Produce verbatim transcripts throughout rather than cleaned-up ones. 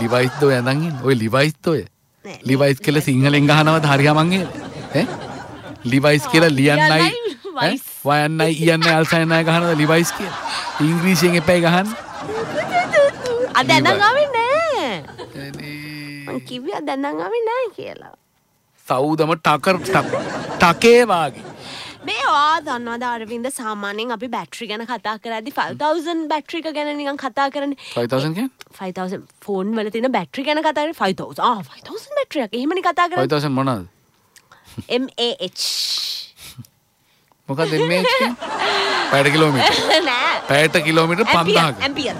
ලිවයිස් දෝ යඳන් ඉන්නේ. ඔය ලිවයිස් දෝය. ලිවයිස් කියලා සිංහලෙන් ගහනවද හරියමන් ඒ? ඈ? ලිවයිස් කියලා ලියන්නයි ඈ? වයන්නයි ඊයන්නයි අල්සයන්නයි ගහනවද ලිවයිස් කියලා? ඉංග්‍රීසියෙන් එපැයි ගහන්න. අද දැනන් ආවේ නෑ. මං කිව්වා දැනන් ආවේ නෑ කියලා. සවුදම ටකර් ටකේ වාගේ. මේ ආ දන්නවද අරවින්ද සාමාන්‍යයෙන් අපි බැටරි ගැන කතා කරද්දී five thousand බැටරි එක ගැන නිකන් කතා කරන්නේ. five thousand කියන්නේ? five thousand ෆෝන් වල තියෙන බැටරි ගැන කතා කරන්නේ five thousand. ආ five thousand බැටරි එක. එහෙමනේ කතා කරන්නේ. five thousand මොනවාද? M A H. මොකක්ද M A H කියන්නේ? පැයට කිලෝමීටර. නෑ. පැයට කිලෝමීටර පන්දාහක. ඇම්පියර්.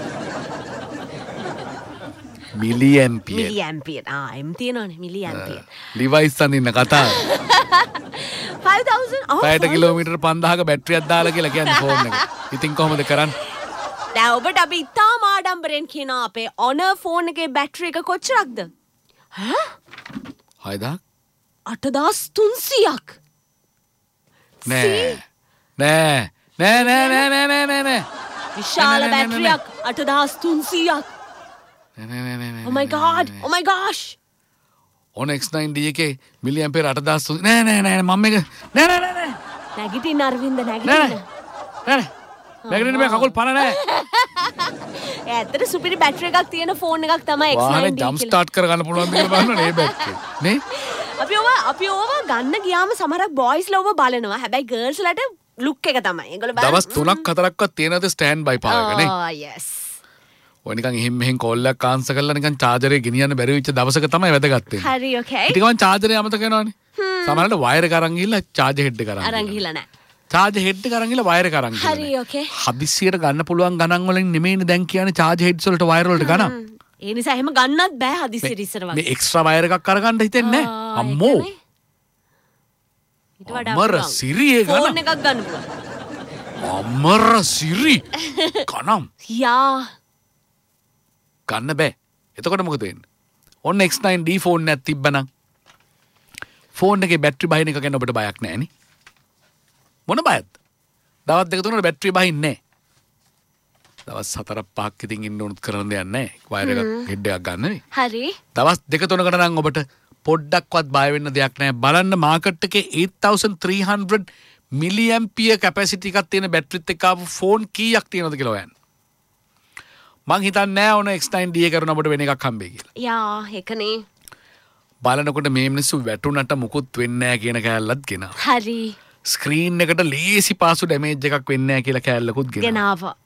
මිලි ඇම්පියර්. මිලි ඇම්පියර්. ආ M තියෙනවනේ මිලි ඇම්පියර්. ලිවයිස් අඳින්න කතාව. five thousand. පැයට කිලෝමීටර පන්දාහක බැටරියක් දාලා කියලා කියන්නේ ෆෝන් එක. ඉතින් කොහොමද කරන්නේ? දැන් ඔබට අපි ඉතාම ආඩම්බරෙන් කියනවා අපේ Honor ෆෝන් එකේ බැටරි එක කොච්චරක්ද? හා? හයදාහක්? අට දහස් තුන්සියයක්. නෑ. නෑ. නෑ නෑ නෑ නෑ නෑ නෑ නෑ. විශාල බැටරියක් අට දහස් තුන්සියයක්. නෑ නෑ නෑ නෑ. Oh my god. Oh my gosh. On X nine D එකේ මිලි ඇම්පියර් අට දහස් නෑ නෑ නෑ මම එක නෑ නෑ නෑ නෑ. නැගිටින්න අරවින්ද නැගිටින්න. නෑ නෑ. නැගිටින්න බෑ කකුල් පන නෑ. ඒ ඇත්තට සුපිරි බැටරි එකක් තියෙන ෆෝන් එකක් තමයි X nine D වාහනේ ජම්ප් ස්ටාර්ට් කරගන්න පුළුවන් දෙයක් බලන්න මේ බැටරි. නේ? අපි ඕවා අපි ඕවා ගන්න ගියාම සමහරක් බොයිස් ලා ඕවා බලනවා. හැබැයි ගර්ල්ස් ලට ලුක් එක තමයි. ඒගොල්ලෝ බලන දවස් තුනක් හතරක්වත් තියෙනද ස්ටෑන්ඩ් බයි පාරක නේ? Oh yes. ඔය නිකන් එහෙන් මෙහෙන් කෝල් එකක් ආන්සර් කරලා නිකන් චාර්ජරේ ගෙනියන්න බැරි වෙච්ච දවසක තමයි වැදගත් වෙන්නේ. හරි okay. ඊට ගමන් චාර්ජරේ අමතක වෙනවනේ. සමහරවිට වයර් එක අරන් ගිහලා චාර්ජ් හෙඩ් එක අරන්. අරන් ගිහලා නැහැ. චාර්ජ් හෙඩ් එක අරන් ගිහලා වයර් එක අරන් ගිහලා. හරි okay. හදිස්සියට ගන්න පුළුවන් ගණන් වලින් නෙමෙයිනේ දැන් කියන්නේ චාර්ජ් හෙඩ්ස් වලට වයර් වලට ගණන්. ඒ නිසා එහෙම ගන්නත් බෑ හදිස්සියට ඉස්සර වගේ. මේ එක්ස්ට්‍රා වයර් එකක් අරගන්න හිතෙන්නේ නැහැ. අම්මෝ. ඊට වඩා අමර සිරියේ ගණන්. ෆෝන් එකක් ගන්න පුළුවන්. අමර සිරි. කනම්. යා. ගන්න බෑ. එතකොට මොකද වෙන්නේ? ඔන්න X nine D ෆෝන් එකක් තිබ්බනම් ෆෝන් එකේ බැටරි බහින එක ගැන ඔබට බයක් නැහැ නේ. මොන බයද? දවස් දෙක තුනකට බැටරි බහින්නේ නැහැ. දවස් හතර පහක් ඉතින් ඉන්න උනුත් කරන්න දෙයක් නැහැ. වයර් එකක් හෙඩ් එකක් ගන්න නේ. හරි. දවස් දෙක තුනකට නම් ඔබට පොඩ්ඩක්වත් බය වෙන්න දෙයක් නැහැ. බලන්න මාකට් එකේ eight thousand three hundred මිලි ampere capacity එකක් තියෙන බැටරිත් එක්ක ආපු ෆෝන් කීයක් තියෙනවද කියලා හොයන්න. මං හිතන්නේ නෑ ඕන X nine D එක කරනකොට වෙන එකක් හම්බෙයි කියලා. යා ඒකනේ. බලනකොට මේ මිනිස්සු වැටුණට මුකුත් වෙන්නේ නැහැ කියන කෑල්ලත් ගෙනාවා. හරි. ස්ක්‍රීන් එකට ලේසි පාසු ඩැමේජ් එකක් වෙන්නේ නැහැ කියලා කෑල්ලකුත් ගෙනාවා. ගෙනාවා.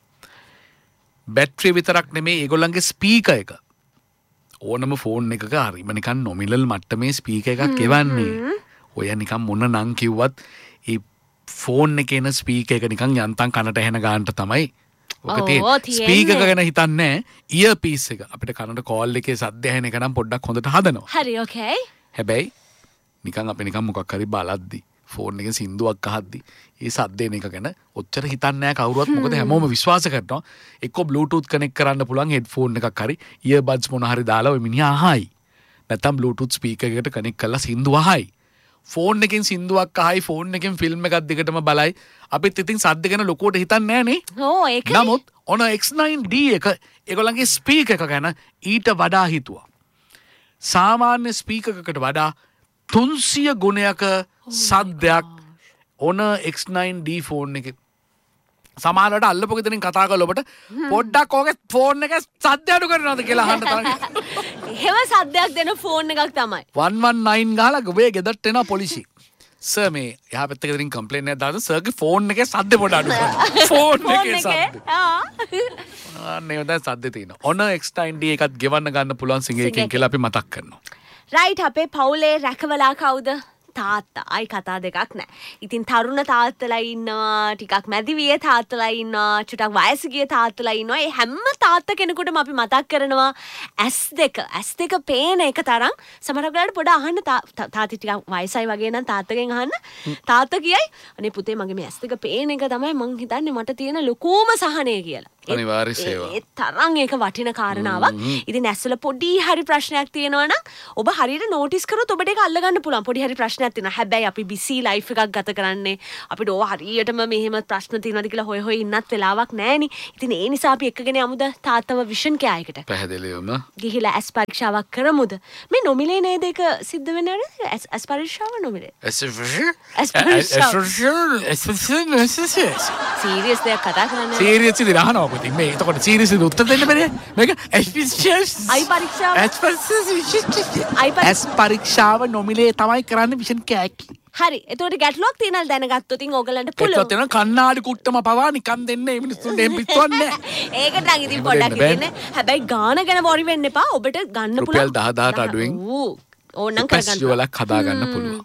බැටරි විතරක් නෙමෙයි ඒගොල්ලන්ගේ ස්පීකර් එක. ඕනම ෆෝන් එකක හරිම නිකන් නොමිනල් මට්ටමේ ස්පීකර් එකක් එවන්නේ. ඔය නිකන් මොන නම් කිව්වත් ඒ ෆෝන් එකේ එන ස්පීකර් එක නිකන් යන්තම් කනට ඇහෙන ගානට තමයි. ඔක තියෙන්නේ. ස්පීකර් එක ගැන හිතන්නේ නැහැ. ඉයර් පීස් එක අපිට කනට කෝල් එකේ සද්ද ඇහෙන එක නම් පොඩ්ඩක් හොඳට හදනවා. හරි okay. හැබැයි නිකන් අපි නිකන් මොකක් හරි බලද්දි ෆෝන් එකෙන් සින්දුවක් අහද්දි ඒ සද්ද එන එක ගැන ඔච්චර හිතන්නේ නැහැ කවුරුවත්. මොකද හැමෝම විශ්වාස කරනවා එක්ක බ්ලූටූත් කනෙක්ට් කරන්න පුළුවන් හෙඩ්ෆෝන් එකක් හරි ඉයර් බඩ්ස් මොන හරි දාලා ඔය මිනිහා අහයි. නැත්තම් බ්ලූටූත් ස්පීකර් එකකට කනෙක්ට් කරලා සින්දුව අහයි. ෆෝන් එකෙන් සින්දුවක් අහයි ෆෝන් එකෙන් ෆිල්ම් එකක් දිගටම බලයි. අපිත් ඉතින් සද්ද ගැන ලොකුවට හිතන්නේ නැහැ නේ. ඕ ඒකනේ. නමුත් ඔන X nine D එක ඒගොල්ලන්ගේ ස්පීකර් එක ගැන ඊට වඩා හිතුවා. සාමාන්‍ය ස්පීකර් එකකට වඩා තුන්සිය ගුණයක සද්දයක් ඔන X nine D ෆෝන් එකේ. සමහරවිට අල්ලපු ගෙදරින් කතා කරලා ඔබට පොඩ්ඩක් ඕකේ ෆෝන් එකේ සද්ද අඩු කරනවද කියලා අහන්න තමයි. එහෙම සද්දයක් දෙන ෆෝන් එකක් තමයි. one one nine ගහලා ගොබේ ගෙදරට එනවා පොලිසිය. සර් මේ යහ පැත්තක ගෙදරින් කම්ප්ලේන්ට් එකක් දාන්න සර්ගේ ෆෝන් එකේ සද්ද පොඩ අඩු කරනවා. ෆෝන් එකේ සද්ද. ආ. අනේ දැන් සද්ද තියෙනවා. ඔන X nine D එකත් ගෙවන්න ගන්න පුළුවන් සිංහලකින් කියලා අපි මතක් කරනවා. රයිට් අපේ පවුලේ රැකවලා කවුද? තාත්තා. අයි කතා දෙකක් නෑ. ඉතින් තරුණ තාත්තලා ඉන්නවා, ටිකක් මැදිවිය තාත්තලා ඉන්නවා, චුටක් වයස ගිය තාත්තලා ඉන්නවා. ඒ හැම තාත්තා කෙනෙකුටම අපි මතක් කරනවා ඇස් දෙක. ඇස් දෙක පේන එක තරම් සමහර වෙලාවට පොඩ අහන්න තාත්ති ටිකක් වයසයි වගේ නම් තාත්තගෙන් අහන්න. තාත්තා කියයි අනේ පුතේ මගේ මේ ඇස් දෙක පේන එක තමයි මං හිතන්නේ මට තියෙන ලොකුම සහනය කියලා. අනිවාර්ය සේවා. ඒ තරම් ඒක වටින කාරණාවක්. ඉතින් ඇස්වල පොඩි හරි ප්‍රශ්නයක් තියෙනවා නම් ඔබ හරියට නෝටිස් කරොත් ඔබට ඒක අල්ලගන්න පුළුවන්. පොඩි හරි ප්‍රශ්නයක් තියෙනවා. හැබැයි අපි බිසි ලයිෆ් එකක් ගත කරන්නේ. අපිට ඕවා හරියටම මෙහෙම ප්‍රශ්න තියෙනවද කියලා හොය හොය ඉන්නත් වෙලාවක් නැහෙනි. ඉතින් ඒ නිසා අපි එක්කගෙන යමුද තාත්තව විෂන් කෑයකට. පැහැදිලිවම. ගිහිලා ඇස් පරීක්ෂාවක් කරමුද? මේ නොමිලේ නේද ඒක සිද්ධ වෙන්නේ නේද? ඇස් ඇස් පරීක්ෂාව නොමිලේ. ඇස් ඇස් පරීක්ෂාව. සීරියස් දෙයක් කතා කරන්නේ. සීරියස් ඉතින් අහනවා පුතේ. මේ එතකොට සීරියස් ඉතින් උත්තර දෙන්න බැහැ. මේක ඇස් අයි පරීක්ෂාව. ඇස් ඇස් පරීක්ෂාව නොමිලේ තමයි කරන්නේ විෂන් කෑයක. හරි. එතකොට ගැටලුවක් තියෙනවද දැනගත්තොත් ඉතින් ඕගලන්ට පුළුවන්. ඒකත් වෙන කන්නාඩි කුට්ටම පවා නිකන් දෙන්නේ මේ මිනිස්සුන්ට එහෙම පිස්සුවන්නේ නැහැ. ඒකට නම් ඉතින් පොඩ්ඩක් ඉන්නේ. හැබැයි ගාන ගැන වොරි වෙන්න එපා. ඔබට ගන්න පුළුවන්. රුපියල් දහ දහට අඩුවෙන් ඕනනම් කරගන්න. උපැසියලක් හදා ගන්න පුළුවන්.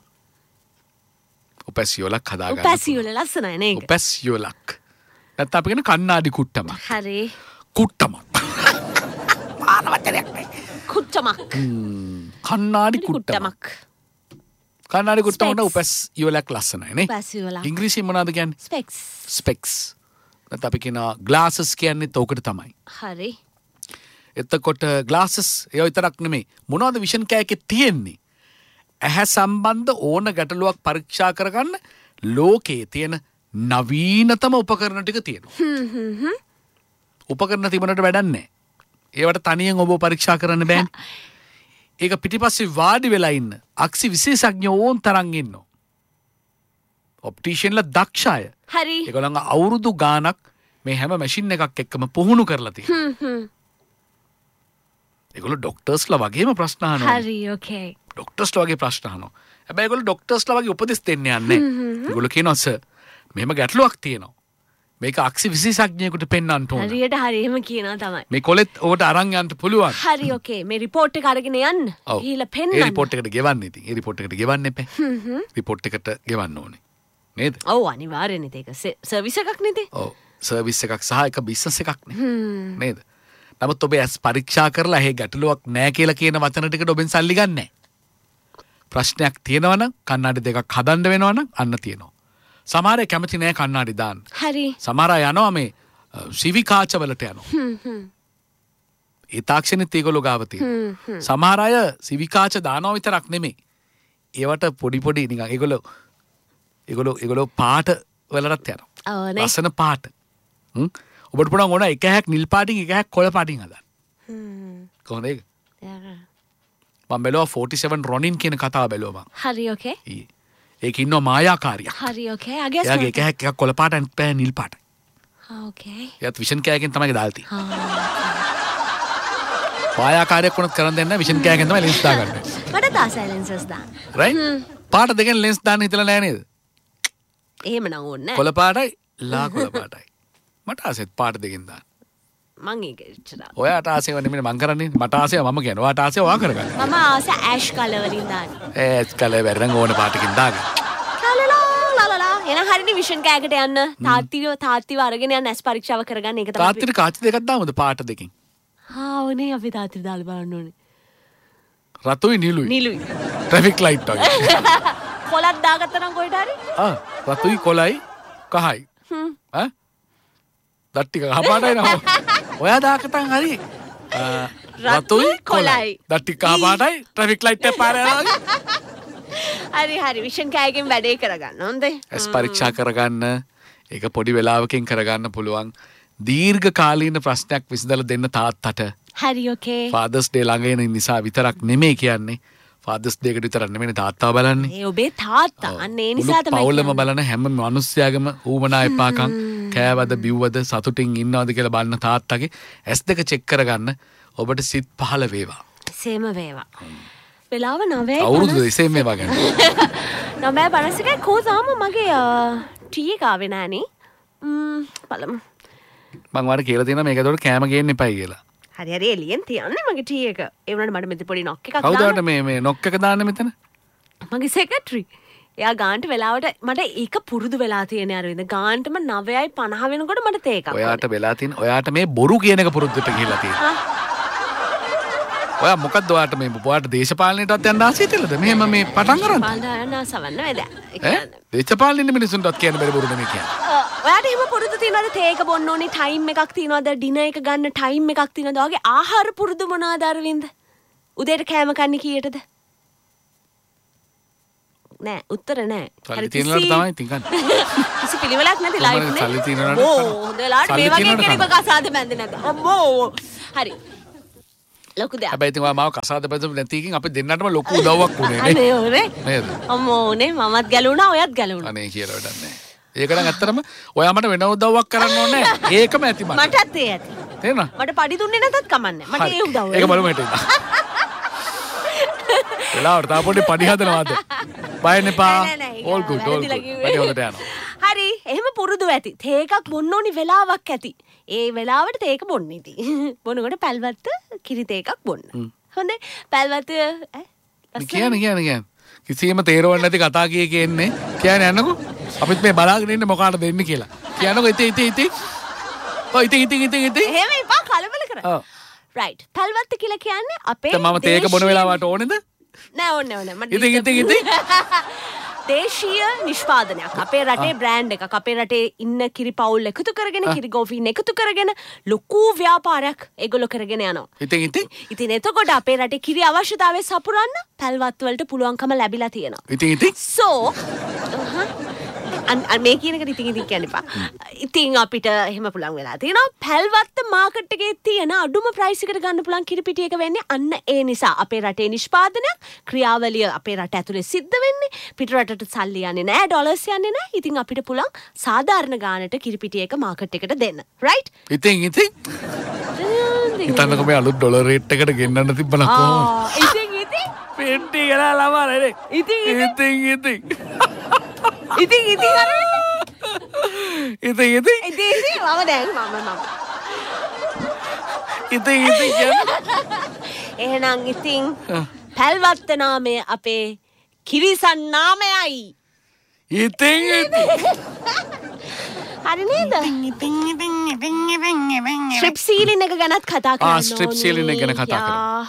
උපැසියලක් හදා ගන්න. උපැසියල ලස්සනයි නේද? උපැසියලක්. නැත්නම් අපි කියන කන්නාඩි කුට්ටම. හරි. කුට්ටම. ආනවතරයක් නේ. කුට්ටමක්. කන්නාඩි කුට්ටමක්. කන්නාඩි කුට්ටම උඩ උපැසියලක් ලස්සනයි නේ. උපැසියලක්. ඉංග්‍රීසියෙන් මොනවද කියන්නේ? ස්පෙක්ස්. ස්පෙක්ස්. නැත්නම් අපි කියන ග්ලාසස් කියන්නේත් ඕකට තමයි. හරි. එතකොට ග්ලාසස් ඒ විතරක් නෙමෙයි. මොනවද විෂන් කෑයකේ තියෙන්නේ? ඇහැ සම්බන්ධ ඕන ගැටලුවක් පරීක්ෂා කරගන්න ලෝකයේ තියෙන නවීනතම උපකරණ ටික තියෙනවා. හ්ම් හ්ම් හ්ම්. උපකරණ තිබුණට වැඩක් නැහැ. ඒවට තනියෙන් ඔබ පරීක්ෂා කරන්න බෑනේ. ඒක පිටිපස්සේ වාඩි වෙලා ඉන්න අක්ෂි විශේෂඥයෝ ඕන් තරම් ඉන්නවා. ඔප්ටිෂියන්ලා දක්ෂය. හරි. ඒගොල්ලන් අවුරුදු ගාණක් මේ හැම මැෂින් එකක් එක්කම පුහුණු කරලා තියෙනවා. හ්ම් හ්ම්. ඒගොල්ලෝ ඩොක්ටර්ස්ලා වගේම ප්‍රශ්න අහනවා. හරි ඕකේ. ඩොක්ටර්ස්ලා වගේ ප්‍රශ්න අහනවා. හැබැයි ඒගොල්ලෝ ඩොක්ටර්ස්ලා වගේ උපදෙස් දෙන්නේ නැහැ. ඒගොල්ලෝ කියනවා සර් මෙහෙම ගැටලුවක් තියෙනවා. මේක අක්ෂි විශේෂඥයෙකුට පෙන්වන්න ඕන. හරියට හරි එහෙම කියනවා තමයි. මේ කොලෙත් ඔකට අරන් යන්න පුළුවන්. හරි ඕකේ. මේ රිපෝට් එක අරගෙන යන්න. ගිහලා පෙන්නන්න. ඒ රිපෝට් එකට ගෙවන්න ඉතින්. ඒ රිපෝට් එකට ගෙවන්න එපා. හ්ම් හ්ම්. රිපෝට් එකට ගෙවන්න ඕනේ. නේද? ඔව් අනිවාර්යනේ ඒක සර්විස් එකක් නේද? ඔව් සර්විස් එකක් සහ එක බිස්නස් එකක් නේ. හ්ම්. නේද? නමුත් ඔබ ඇස් පරීක්ෂා කරලා හේ ගැටලුවක් නැහැ කියලා කියන වචන ටිකට ඔබෙන් සල්ලි ගන්න නැහැ. ප්‍රශ්නයක් තියෙනවා නම් කන්නාඩි දෙකක් හදන්න වෙනවා නම් අන්න තියෙනවා. සමහර අය කැමති නැහැ කන්නාඩි දාන්න. හරි. සමහර අය යනවා මේ සිවි කාච වලට යනවා. හ්ම් හ්ම්. ඒ තාක්ෂණෙත් ඒගොල්ලෝ ගාව තියෙනවා. සමහර අය සිවි කාච දානවා විතරක් නෙමෙයි. ඒවට පොඩි පොඩි නිකන් ඒගොල්ලෝ ඒගොල්ලෝ ඒගොල්ලෝ පාට වලටත් යනවා. ඔව් නේ. ලස්සන පාට. හ්ම්. ඔබට පුළුවන් ඕන එක හැක් නිල් පාටින් එක හැක් කොළ පාටින් හදන්න. හ්ම්. කොහොමද ඒක? යා. මම බැලුවා forty-seven රොනින් කියන කතාව බැලුවා මම. හරි ඕකේ. ඊයේ. ඒක ඉන්නවා මායාකාරියක්. හරි ඕකේ. I guess. එයාගේ එක හැක් එකක් කොළ පාට අනිත් පැය නිල් පාටයි. ආ ඕකේ. එයාත් විෂන් කෑයකින් තමයි දාලා තියෙන්නේ. හා. මායාකාරයක් වුණත් කරන් දෙන්නේ නැහැ විෂන් කෑයකින් තමයි ලෙන්ස් දාගන්නේ. මට දාසයි ලෙන්සස් දාන්න. රයිට්? පාට දෙකෙන් ලෙන්ස් දාන්න හිතලා නැහැ නේද? එහෙම නම් ඕනේ නැහැ. කොළ පාටයි ලා කොළ පාටයි. මට ආසෙත් පාට දෙකෙන් දාන්න. මං ඒක ඉච්චලා. ඔයාට ආසෙව නෙමෙයි මං කරන්නේ. මට ආසෙව මම කියන්නේ. ඔයාට ආසෙව ඔයා කරගන්න. මම ආස ඇෂ් කලර් වලින් දාන්න. ඒත් කලර් වැරෙන් ඕන පාටකින් දාගන්න. ලාලා ලාලා එන හරිනේ විෂන් කෑයකට යන්න. තාත්තිව තාත්තිව අරගෙන යන්න ඇස් පරීක්ෂාව කරගන්න ඒක තමයි. තාත්තිට කාච දෙකක් දාමුද පාට දෙකෙන්? හා ඕනේ අපි තාත්තිට දාලා බලන්න ඕනේ. රතුයි නිලුයි. නිලුයි. ට්‍රැෆික් ලයිට් වගේ. කොලක් දාගත්තා නම් කොහෙට හරි? ආ රතුයි කොලයි කහයි. හ්ම්. ඈ? දත් ටික කහ පාටයි නෝ. ඔයා දාකටන් හරි. රතුයි කොලයි. දත් ටික කහ පාටයි ට්‍රැෆික් ලයිට් එක පාර යනවා. හරි හරි විෂන් කෑයකින් වැඩේ කරගන්න හොඳයි. ඇස් පරීක්ෂා කරගන්න ඒක පොඩි වෙලාවකින් කරගන්න පුළුවන්. දීර්ඝ කාලීන ප්‍රශ්නයක් විසඳලා දෙන්න තාත්තට. හරි ඕකේ. ෆාදර්ස් ඩේ ළඟ එන නිසා විතරක් නෙමෙයි කියන්නේ. ෆාදර්ස් ඩේ එකට විතරක් නෙමෙයි තාත්තා බලන්නේ. ඒ ඔබේ තාත්තා. අන්න ඒ නිසා තමයි. පවුලම බලන හැම මිනිස්සයාගම ඌමනා එපාකම් කෑවද බිව්වද සතුටින් ඉන්නවද කියලා බලන තාත්තගේ ඇස් දෙක චෙක් කරගන්න ඔබට සිත් පහළ වේවා. සේම වේවා. වෙලාව නවයයි. අවුරුදු දෙසෙම මේවා ගන්න. නවය පනස් එකයි කෝ තාම මගේ ටී එක ආවේ නෑනේ. ම්ම් බලමු. මං වාට කියලා තියෙනවා මේක ඒකට කෑම ගේන්න එපයි කියලා. හරි හරි එළියෙන් තියන්නේ මගේ ටී එක. ඒ වුණාට මට මෙතන පොඩි නොක් එකක් දාන්න. කවුද මේ මේ නොක් එක දාන්නේ මෙතන? මගේ සෙක්‍රටරි. එයා ගාන්ට වෙලාවට මට ඒක පුරුදු වෙලා තියෙන අරවින්ද ගාන්ටම නවයයි පනහ වෙනකොට මට තේ එකක්. ඔයාට වෙලා තියෙන ඔයාට මේ බොරු කියන එක පුරුද්දට ගිහිල්ලා තියෙනවා. ඔයා මොකක්ද ඔයාට මේ ඔයාට දේශපාලනයටත් යන්න ආසයි තියලාද? මෙහෙම මේ පටන් ගන්න. පාලන සවන්න වේද? ඈ දේශපාලනින් මිනිසුන්ටත් කියන්න බැරි බොරුද මේ කියන්නේ? ඔයාට එහෙම පුරුදු තියනවද තේක බොන්න ඕනේ ටයිම් එකක් තියනවද ඩිනර් එක ගන්න ටයිම් එකක් තියනවද වගේ ආහාර පුරුදු මොනවාද අරවින්ද? උදේට කෑම කන්නේ කීයටද? නෑ උත්තර නෑ. සල්ලි තියනලාට තමයි ඉතින් කන්නේ. කිසි පිළිවෙලක් නැති ලයිෆ් නේ. සල්ලි තියනලාට ඕ හොඳ වෙලාවට මේ වගේ කෙනෙක්ව කසාද බැඳ නැද්ද? අම්මෝ. හරි. ලොකු දෙයක්. හැබැයි ඉතින් ඔයා මාව කසාද බැඳපු නැති එකකින් අපි දෙන්නටම ලොකු උදව්වක් උනේ නේ. අනේ ඕනේ. නේද? අම්මෝ නේ මමත් ගැලුණා ඔයත් ගැලුණා. අනේ කියලා වැඩක් නෑ. ඒක නම් ඇත්තටම ඔයා මට වෙන උදව්වක් කරන්න ඕනේ නෑ. ඒකම ඇති මට. මටත් ඒ ඇති. තේරෙනවද? මට පඩි දුන්නේ නැතත් කමන්නේ. මට ඒ උදව්ව. ඒක බලමු හිටින්න. වෙලාවට තා පොඩි පඩි හදනවාද? බය නැපා. all good all good. වැඩි හොඳට යනවා. හරි එහෙම පුරුදු ඇති. තේකක් බොන්න ඕනි වෙලාවක් ඇති. ඒ වෙලාවට තේක බොන්න ඉති. බොනකොට පැල්වත්ත කිරි තේකක් බොන්න. හොඳේ පැල්වත්ත ඈ කියන්නේ කියන්නේ කියන්නේ. කිසියම් තේරෙන්නේ නැති කතා කිය කියන්නේ. කියන්නේ යන්නකෝ. අපිත් මේ බලාගෙන ඉන්නේ මොකාට දෙන්නේ කියලා. කියන්නකෝ ඉතින් ඉතින් ඉතින්. ඔය ඉතින් ඉතින් ඉතින් ඉතින්. එහෙම එපා කලබල කර. ඔව්. රයිට්. පැල්වත්ත කියලා කියන්නේ අපේ දැන් මම තේක බොන වෙලාවට ඕනේද? නෑ ඕනේ ඕනේ. මට ඉතින් ඉතින් ඉතින්. දේශීය නිෂ්පාදනයක් අපේ රටේ බ්‍රෑන්ඩ් එකක් අපේ රටේ ඉන්න කිරි පවුල් එකතු කරගෙන කිරි ගෝෆීන් එකතු කරගෙන ලොකු ව්‍යාපාරයක් ඒගොල්ලෝ කරගෙන යනවා. ඉතින් ඉතින් ඉතින් එතකොට අපේ රටේ කිරි අවශ්‍යතාවය සපුරන්න පැල්වත් වලට පුළුවන්කම ලැබිලා තියෙනවා. ඉතින් ඉතින් සෝ අන් මේ කියන එක ඉතින් ඉතින් කියන්න එපා. ඉතින් අපිට එහෙම පුළුවන් වෙලා තියෙනවා. පැල්වත්ත මාකට් එකේ තියෙන අඩුම ප්‍රයිස් එකට ගන්න පුළුවන් කිරි පිටි එක වෙන්නේ අන්න ඒ නිසා. අපේ රටේ නිෂ්පාදනයක් ක්‍රියාවලිය අපේ රට ඇතුලේ සිද්ධ වෙන්නේ. පිට රටට සල්ලි යන්නේ නැහැ, ඩොලර්ස් යන්නේ නැහැ. ඉතින් අපිට පුළුවන් සාධාරණ ගාණට කිරි පිටි එක මාකට් එකට දෙන්න. රයිට්? ඉතින් ඉතින් හිතන්නකෝ මේ අලුත් ඩොලර් රේට් එකට ගෙන්නන්න තිබ්බනම් කොහොමද? ඉතින් ඉතින් පෙට්ටි ගලා ළමා නේ. ඉතින් ඉතින් ඉතින් ඉතින් ඉතින් අර ඉතින් ඉතින් ඉතින් ඉතින් මම දැන් මම මම ඉතින් ඉතින් කියන්නේ එහෙනම් ඉතින් පැල්වත්ත නාමය අපේ කිරිසන් නාමයයි. ඉතින් ඉතින් හරි නේද? ඉතින් ඉතින් ඉතින් ඉතින් ස්ට්‍රිප් සීලින් එක ගැනත් කතා කරන්න ආ ස්ට්‍රිප් සීලින් එක ගැන කතා කරමු.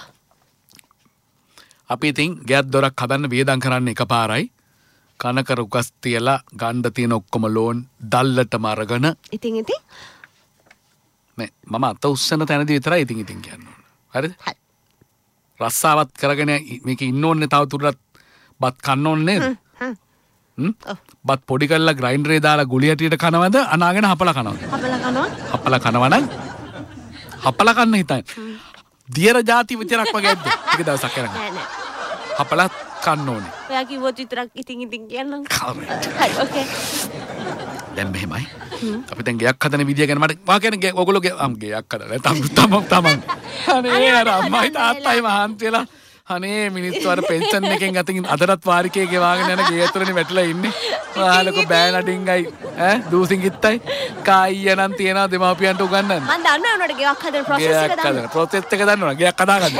අපි ඉතින් ගෙයක් දොරක් හදන්න වියදම් කරන්න එකපාරයි. කනක රුකස් තියලා ගණ්ඩ තියෙන ඔක්කොම ලෝන් දල්ලටම අරගෙන ඉතින් ඉතින් මේ මම අත උස්සන තැනදී විතරයි ඉතින් ඉතින් කියන්න ඕන. හරිද? හරි. රස්සාවත් කරගෙන මේක ඉන්න ඕනේ තව තුරටත් බත් කන්න ඕනේ නේද? හ්ම්. බත් පොඩි කරලා ග්‍රයින්ඩරේ දාලා ගුලි හැටියට කනවද අනාගෙන හපලා කනවද? හපලා කනවා. හපලා කනවා නම් හපලා කන්න හිතන්නේ. දියර ಜಾති විතරක් වගේ ඇද්ද? එක දවසක් කරන්නේ. නෑ නෑ. හපලා කන්න ඕනේ. ඔයා කිව්වොත් විතරක් ඉතින් ඉතින් කියන්නම්. Correct. හරි ඕකේ. දැන් මෙහෙමයි. අපි දැන් ගෙයක් හදන විදිය ගැන මට මා කියන්නේ ඔයගොල්ලෝ ගෙයක් හදලා තම තම තමන්. අනේ අර අම්මයි තාත්තයි මහන්සි වෙලා අනේ මිනිස්සු අර පෙන්ෂන් එකෙන් අතින් අදටත් වාරිකේ ගෙවාගෙන යන ගේ ඇතුළේනේ වැටලා ඉන්නේ. ඔයාලකෝ බෑන ඩිංගයි ඈ දූසිංගිත්තයි කායියනම් තියනවා දෙමාපියන්ට උගන්වන්න. මම දන්නවා උනට ගෙයක් හදන process එක දන්නවා. process එක දන්නවද? ගෙයක් හදාගන්න.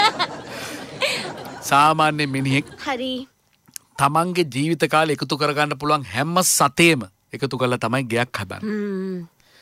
සාමාන්‍ය මිනිහෙක් හරි. තමන්ගේ ජීවිත කාලේ එකතු කරගන්න පුළුවන් හැම සතේම එකතු කරලා තමයි ගෙයක් හදන්නේ. හ්ම්.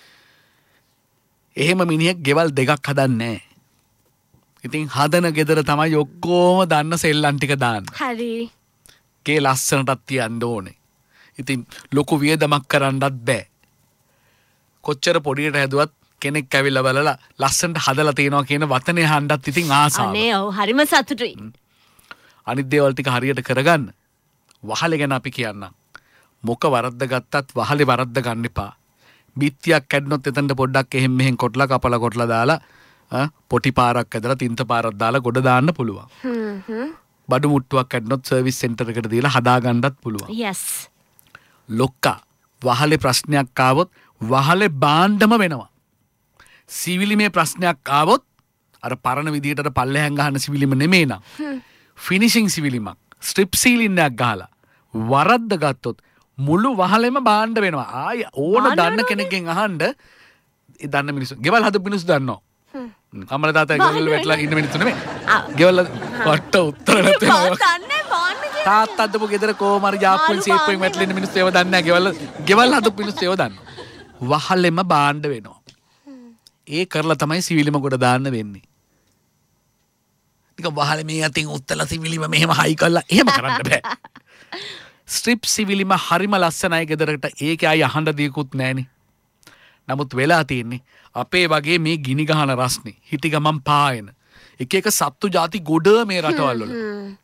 එහෙම මිනිහෙක් ගෙවල් දෙකක් හදන්නේ නැහැ. ඉතින් හදන ගෙදර තමයි ඔක්කොම දන්න සෙල්ලම් ටික දාන්නේ. හරි. ගේ ලස්සනටත් තියන්න ඕනේ. ඉතින් ලොකු වියදමක් කරන්නත් බෑ. කොච්චර පොඩියට හැදුවත් කෙනෙක් ඇවිල්ලා බලලා ලස්සනට හදලා තියනවා කියන වචනේ අහන්නත් ඉතින් ආසාව. අනේ ඔව් හරිම සතුටුයි. අනිත් දේවල් ටික හරියට කරගන්න. වහලේ ගැන අපි කියන්නම්. මොක වරද්ද ගත්තත් වහලේ වරද්ද ගන්න එපා. බිත්තියක් කැඩුනොත් එතනට පොඩ්ඩක් එහෙම් මෙහෙන් කොටලා කපලා කොටලා දාලා පොටි පාරක් ඇදලා තින්ත පාරක් දාලා ගොඩ දාන්න පුළුවන්. හ්ම් හ්ම්. බඩු මුට්ටුවක් කැඩුනොත් සර්විස් සෙන්ටර් එකට දීලා හදා ගන්නත් පුළුවන්. yes. ලොක්කා වහලේ ප්‍රශ්නයක් ආවොත් වහලේ බාණ්ඩම වෙනවා. සිවිලිමේ ප්‍රශ්නයක් ආවොත් අර පරණ විදිහට අර පල්ලෙහාන් ගහන සිවිලිම නෙමෙයි නං. ෆිනිෂින් සිවිලිමක් ස්ට්‍රිප් සීලින් එකක් ගහලා වරද්ද ගත්තොත් මුළු වහලෙම බාණ්ඩ වෙනවා. ආය ඕන දන්න කෙනෙක්ගෙන් අහන්න ඒ දන්න මිනිස්සු. ගෙවල් හදපු මිනිස්සු දන්නවා. අම්මලා තාත්තා ගෙවල් වැටලා ඉන්න මිනිස්සු නෙමෙයි. ගෙවල් වට උත්තර නැතේ. දන්නේ බාන්න කියන තාත්තා හදපු ගෙදර කොහොම හරි ජාප්පුවෙන් සීප්පුවෙන් වැටලා ඉන්න මිනිස්සු ඒව දන්නේ නැහැ. ගෙවල් ගෙවල් හදපු මිනිස්සු ඒව දන්නවා. වහලෙම බාණ්ඩ වෙනවා. ඒ කරලා තමයි සිවිලිම ගොඩ දාන්න වෙන්නේ. නිකන් වහල මේ අතින් උත්තල සිවිලිම මෙහෙම හයි කරලා එහෙම කරන්න බෑ. ස්ට්‍රිප් සිවිලිම හරිම ලස්සනයි ගෙදරට. ඒකේ අය අහන්න දෙයක්වත් නැහනේ. නමුත් වෙලා තියෙන්නේ අපේ වගේ මේ ගිනි ගහන රස්නේ හිටි ගමන් පායන එක එක සත්තු ಜಾති ගොඩ මේ රටවල් වල.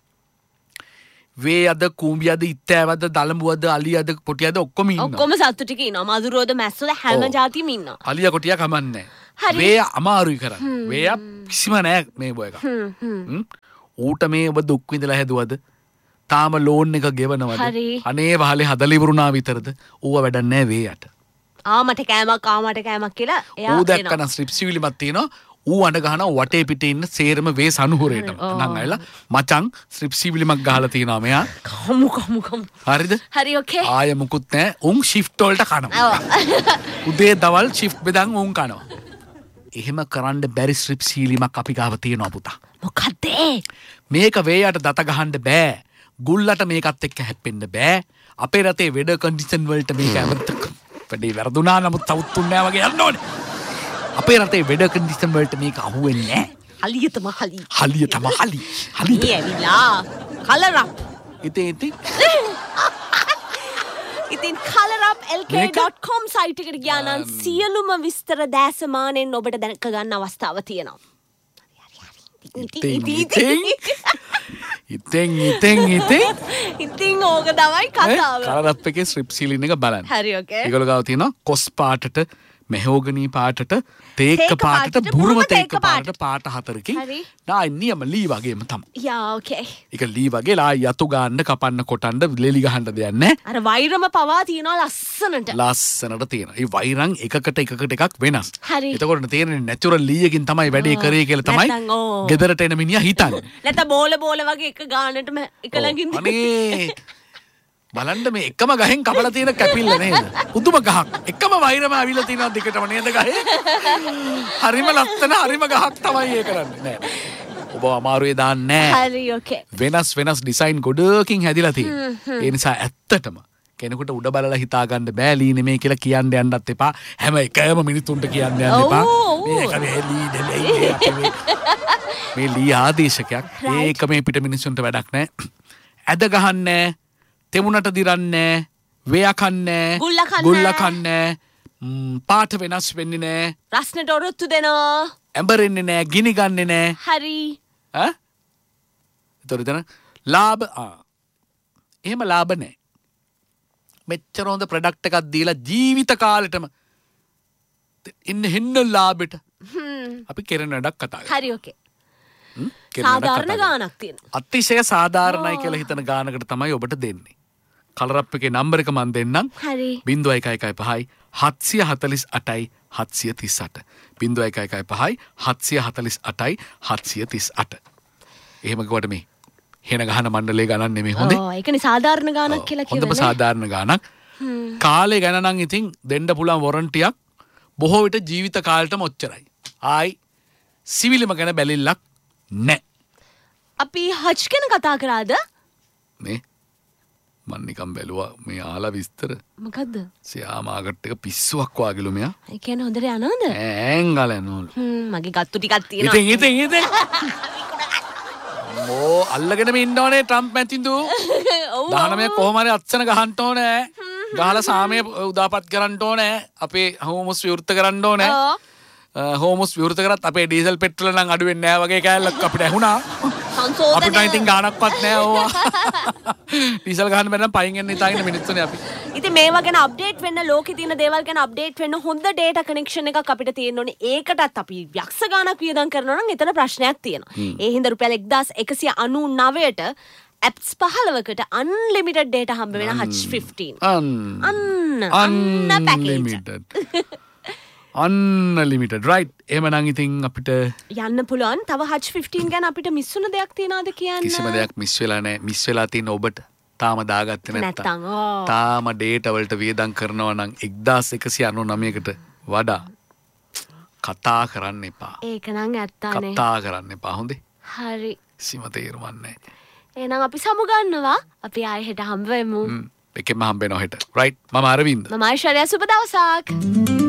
වේ අද කූඹියද ඉත්තෑවද දලඹුවද අලියද කොටියද ඔක්කොම ඉන්නවා. ඔක්කොම සත්තු ටික ඉන්නවා. මදුරුවද මැස්සොද හැම જાතියම ඉන්නවා. අලියා කොටියා කමන්නේ නැහැ. වේ අමාරුයි කරන්නේ. වේ කිසිම නෑ මේ බෝ එක. ඌට මේ ඔබ දුක් විඳලා හැදුවද? තාම ලෝන් එක ගෙවනවද? අනේ වහලේ හදලා ඉවරුණා විතරද? ඌව වැඩක් නෑ වේයට. ආ මට කෑමක් ආ මට කෑමක් කියලා එයා ඌ දැක්කන ස්ට්‍රිප් සිවිලිමක් තියෙනවා. ඌ අඬ ගහනවා වටේ පිටේ ඉන්න සේරම වේ සනුහුරේටම. නම් අයලා මචං ස්ට්‍රිප් සිවිලිමක් ගහලා තියනවා මෙයා. කමු කමු කමු. හරිද? හරි ඕකේ. ආය මුකුත් නැහැ. උන් ෂිෆ්ට් වලට කනවා. උදේ දවල් ෂිෆ්ට් බෙදන් උන් කනවා. එහෙම කරන්න බැරි ස්ට්‍රිප් සිවිලිමක් අපි ගාව තියෙනවා පුතා. මොකද්ද? මේක වේයට දත ගහන්න බෑ. ගුල්ලට මේකත් එක්ක හැප්පෙන්න බෑ. අපේ රටේ වෙඩර් කන්ඩිෂන් වලට මේක ඇවතක වැඩේ වැරදුනා නමුත් සවුත් උන්නේ වගේ යන්න ඕනේ. අපේ රටේ වෙඩර් කන්ඩිෂන් වලට මේක අහුවෙන්නේ නැහැ. හලිය තම හලි. හලිය තම හලි. හලි. මේ ඇවිලා කලර් අප්. ඉතින් ඉතින් ඉතින් කලර් අප් එල් කේ ඩොට් කොම් සයිට් එකට ගියා නම් සියලුම විස්තර දැසමානෙන් ඔබට දැක ගන්න අවස්ථාව තියෙනවා. ඉතින් ඉතින් ඉතින් ඉතින් ඉතින් ඉතින් ඕක තමයි කතාව. කලර් අප් එකේ ස්ට්‍රිප් සීලින් එක බලන්න. හරි ඕකේ. ඒගොල්ලෝ ගාව තියෙනවා කොස් පාටට මෙහෝගනී පාටට තේක්ක පාටට බුරුම තේක්ක පාටට පාට හතරකින් නායි නියම ලී වගේම තමයි. යා ඕකේ. ඒක ලී වගේ ලා යතු ගන්න කපන්න කොටන්න ලෙලි ගහන්න දෙයක් නැහැ. අර වෛරම පවා තියනවා ලස්සනට. ලස්සනට තියෙනවා. ඒ වෛරන් එකකට එකකට එකක් වෙනස්. හරි. එතකොට තේරෙන්නේ නැචරල් ලී එකකින් තමයි වැඩේ කරේ කියලා තමයි ගෙදරට එන මිනිහා හිතන්නේ. නැත්නම් බෝල බෝල වගේ එක ගානටම එක ළඟින් අනේ බලන්න මේ එකම ගහෙන් කපලා තියෙන කැපිල්ල නේද? පුදුම ගහක්. එකම වෛරම අවිලා තියෙනවා දෙකටම නේද ගහේ? හරිම ලස්සන හරිම ගහක් තමයි ඒ කරන්නේ. නෑ. ඔබ අමාරුවේ දාන්නේ නෑ. හරි ඕකේ. වෙනස් වෙනස් ඩිසයින් ගොඩකින් හැදිලා තියෙනවා. ඒ නිසා ඇත්තටම කෙනෙකුට උඩ බලලා හිතා ගන්න බෑ ලී නෙමෙයි කියලා කියන්න යන්නත් එපා. හැම එකම මිනිතුන්ට කියන්න යන්න එපා. මේක මේ ලී නෙමෙයි. මේ ලී ආදේශකයක්. ඒක මේ පිට මිනිසුන්ට වැඩක් නෑ. ඇද ගහන්නේ තෙමුණට දිරන්නේ වේය කන්නේ ගුල්ල කන්නේ පාට වෙනස් වෙන්නේ නෑ රස්නට ඔරොත්තු දෙනවා ඇඹරෙන්නේ නෑ ගිනි ගන්නේ නෑ හරි ඈ ඒතර එතන ලාභ ආ එහෙම ලාභ නෑ මෙච්චර හොඳ ප්‍රොඩක්ට් එකක් දීලා ජීවිත කාලෙටම ඉන්න හෙන්න ලාභෙට අපි කෙරෙන වැඩක් කතා කරමු හරි ඕකේ සාධාරණ ගානක් තියෙනවා අතිශය සාධාරණයි කියලා හිතන ගානකට තමයි ඔබට දෙන්නේ කලර් අප් එකේ නම්බර එක මම දෙන්නම්. හරි. ज़ीरो एक एक एक පහයි හත්සිය හතළිස් අටයි හත්සිය තිස් අට. ज़ीरो एक एक एक පහයි හත්සිය හතළිස් අටයි හත්සිය තිස් අට. එහෙම කිව්වට මේ හෙන ගහන මණ්ඩලයේ ගණන් නෙමෙයි හොඳේ. ඔව් ඒකනේ සාධාරණ ගානක් කියලා කියවනේ. හොඳම සාධාරණ ගානක්. කාලේ ගැන නම් ඉතින් දෙන්න පුළුවන් වොරන්ටියක් බොහෝ විට ජීවිත කාලෙටම ඔච්චරයි. ආයි සිවිලිම ගැන බැලිල්ලක් නැහැ. අපි හජ් ගැන කතා කරාද? මේ මන් නිකන් බැලුවා මේ ආලා විස්තර. මොකද්ද? සියා මාකට් එක පිස්සුවක් වාගේලු මෙයා. ඒ කියන්නේ හොඳට යනවද? ඈංගල යනවලු. හ්ම් මගේ ගත්තු ටිකක් තියෙනවා. ඉතින් ඉතින් ඉතින්. මෝ අල්ලගෙනම ඉන්න ඕනේ ට්‍රම්ප් මැතිඳු. ඔව්. දහනමය කොහොම හරි අත්සන ගහන්න ඕනේ. ගහලා සාමය උදාපත් කරන්න ඕනේ. අපේ හෝමස් විවෘත කරන්න ඕනේ. හෝමස් විවෘත කරත් අපේ ඩීසල් පෙට්‍රල් නම් අඩු වෙන්නේ නැහැ වගේ කෑල්ලක් අපිට ඇහුණා. අපිට ඉතින් ගානක්වත් නැහැ ඕවා. ඩීසල් ගහන්න බැරි නම් පයින් එන්න ඉතාලගෙන මිනිස්සුනේ අපි. ඉතින් මේවා ගැන අප්ඩේට් වෙන්න ලෝකේ තියෙන දේවල් ගැන අප්ඩේට් වෙන්න හොඳ ඩේටා කනෙක්ෂන් එකක් අපිට තියෙන්න ඕනේ. ඒකටත් අපි යක්ෂ ගානක් වියදම් කරනවා නම් එතන ප්‍රශ්නයක් තියෙනවා. ඒ හින්දා රුපියල් එක්දාස් එකසිය අනූනවයට ඇප්ස් පහළවකට අන්ලිමිටඩ් ඩේටා හම්බ වෙන හච් ෆිෆ්ටීන්. අන්න අන්න පැකේජ්. Unlimited right. එහෙමනම් ඉතින් අපිට යන්න පුළුවන්. තව හච් ෆිෆ්ටීන් ගැන අපිට මිස් වුණ දෙයක් තියනවාද කියන්න? කිසිම දෙයක් මිස් වෙලා නැහැ. මිස් වෙලා තියෙන ඔබට තාම දාගත්තේ නැත්තම්. තාම ඩේටා වලට වියදම් කරනවා නම් එක්දාස් එකසිය අනූනවයකට වඩා කතා කරන්න එපා. ඒක නම් ඇත්තානේ. කතා කරන්න එපා හොඳේ. හරි. කිසිම තේරුමක් නැහැ. එහෙනම් අපි සමු ගන්නවා. අපි ආයෙ හෙට හම්බ වෙමු. හ්ම්. එකෙන්ම හම්බ වෙනවා හෙට. රයිට්. මම අරවින්ද. මම ආයිෂාරියා සුබ දවසක්.